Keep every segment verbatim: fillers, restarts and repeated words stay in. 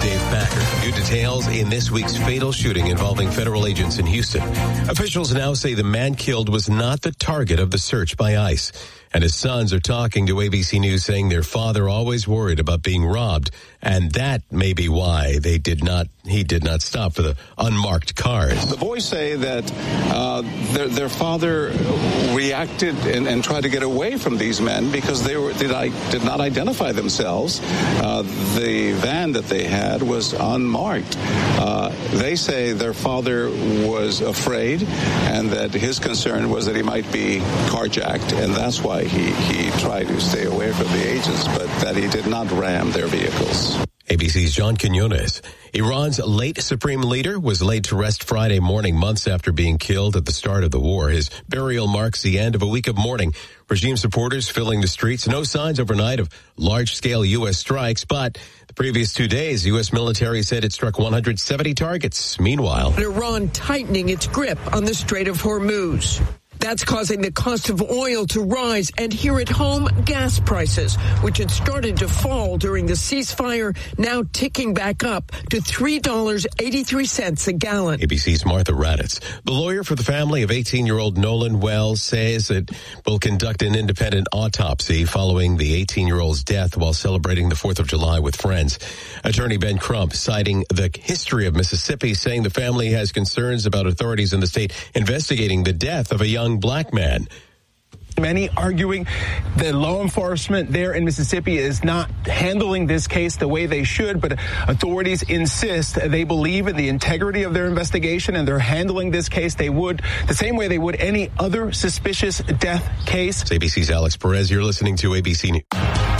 Dave Packer. New details in this week's fatal shooting involving federal agents in Houston. Officials now say the man killed was not the target of the search by ICE. And his sons are talking to A B C News saying their father always worried about being robbed. And that may be why they did not, he did not stop for the unmarked cars. The boys say that uh, their, their father reacted and, and tried to get away from these men because they were did, I, did not identify themselves. Uh, the van that they had was unmarked. Uh, they say their father was afraid and that his concern was that he might be carjacked, and that's why he, he tried to stay away from the agents, but that he did not ram their vehicles. A B C's John Quinones. Iran's late supreme leader was laid to rest Friday morning, months after being killed at the start of the war. His burial marks the end of a week of mourning. Regime supporters filling the streets. No signs overnight of large-scale U S strikes, but the previous two days, U S military said it struck one hundred seventy targets. Meanwhile, Iran tightening its grip on the Strait of Hormuz. That's causing the cost of oil to rise, and here at home, gas prices, which had started to fall during the ceasefire, now ticking back up to three dollars and eighty-three cents a gallon. A B C's Martha Raddatz. The lawyer for the family of eighteen-year-old Nolan Wells says it will conduct an independent autopsy following the eighteen-year-old's death while celebrating the fourth of July with friends. Attorney Ben Crump citing the history of Mississippi, saying the family has concerns about authorities in the state investigating the death of a young black man. Many arguing that law enforcement there in Mississippi is not handling this case the way they should, but authorities insist they believe in the integrity of their investigation and they're handling this case they would the same way they would any other suspicious death case. It's A B C's Alex Perez. You're listening to A B C News.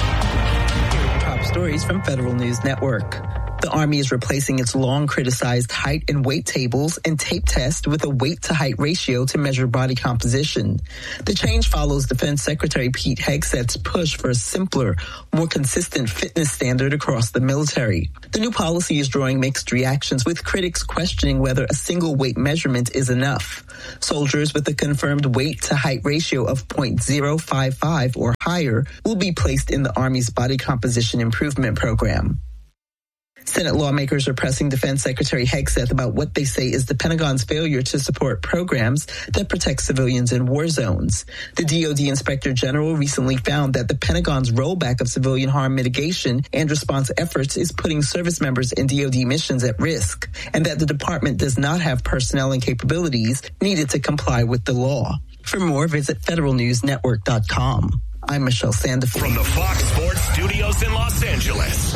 Top stories from Federal News Network. The Army is replacing its long criticized height and weight tables and tape test with a weight to height ratio to measure body composition. The change follows Defense Secretary Pete Hegseth's push for a simpler, more consistent fitness standard across the military. The new policy is drawing mixed reactions, with critics questioning whether a single weight measurement is enough. Soldiers with a confirmed weight to height ratio of zero point zero five five or higher will be placed in the Army's Body Composition Improvement Program. Senate lawmakers are pressing Defense Secretary Hegseth about what they say is the Pentagon's failure to support programs that protect civilians in war zones. The D O D Inspector General recently found that the Pentagon's rollback of civilian harm mitigation and response efforts is putting service members in D O D missions at risk, and that the department does not have personnel and capabilities needed to comply with the law. For more, visit federal news network dot com. I'm Michelle Sandiford. From the Fox Sports Studios in Los Angeles,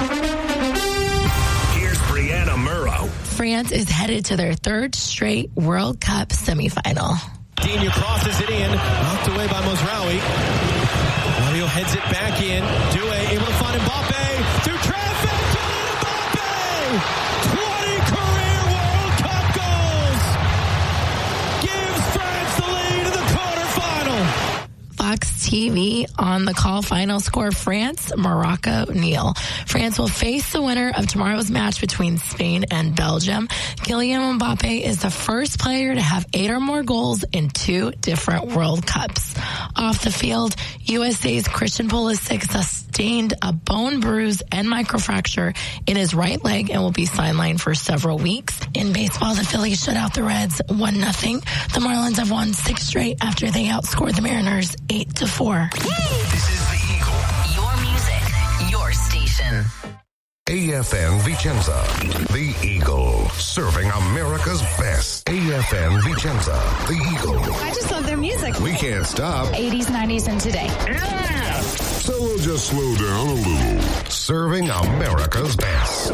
Brianna Murrow. France is headed to their third straight World Cup semifinal. Digne crosses it in, knocked away by Mazraoui. Mario heads it back in. Doué able to find Mbappe through traffic. Kylian Mbappe! twenty career World Cup goals! Gives France the lead in the quarterfinal. Fox T V on the call final score France, Morocco, nil. France will face the winner of tomorrow's match between Spain and Belgium. Kylian Mbappe is the first player to have eight or more goals in two different World Cups. Off the field, U S A's Christian Pulisic sustained a bone bruise and microfracture in his right leg and will be sidelined for several weeks. In baseball, the Phillies shut out the Reds one nothing. The Marlins have won six straight after they outscored the Mariners eight to four. This is the Eagle. Your music, your station. A F N Vicenza, the Eagle, serving America's best. A F N Vicenza, the Eagle. I just love their music. We can't stop. eighties, nineties, and today. Yeah! So we'll just slow down a little. Serving America's best.